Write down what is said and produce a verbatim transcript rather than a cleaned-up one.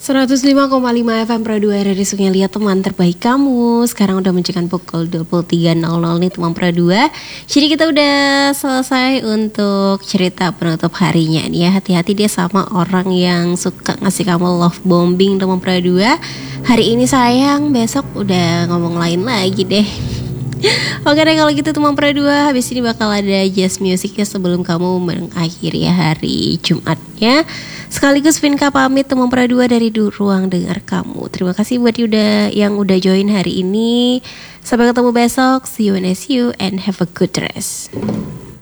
seratus lima koma lima F M Pro dua dari Sungai Liat, teman terbaik kamu. Sekarang udah menunjukkan pukul dua puluh tiga nol nol nih teman Pro dua. Jadi kita udah selesai untuk cerita penutup harinya nih ya. Hati-hati dia sama orang yang suka ngasih kamu love bombing teman Pro dua. Hari ini sayang, besok udah ngomong lain lagi deh. Oke deh kalau gitu teman Pro dua, habis ini bakal ada jazz musiknya sebelum kamu mengakhiri hari Jumatnya. Sekaligus Vinka pamit teman Pro dua dari du- ruang dengar kamu. Terima kasih buat udah yang udah join hari ini. Sampai ketemu besok. See you and I see you and have a good rest.